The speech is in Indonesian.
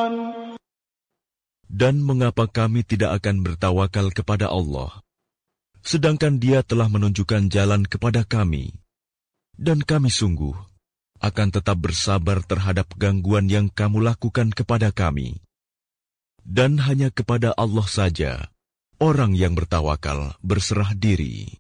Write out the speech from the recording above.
Dan mengapa kami tidak akan bertawakal kepada Allah, sedangkan Dia telah menunjukkan jalan kepada kami, dan kami sungguh akan tetap bersabar terhadap gangguan yang kamu lakukan kepada kami. Dan hanya kepada Allah saja orang yang bertawakal berserah diri.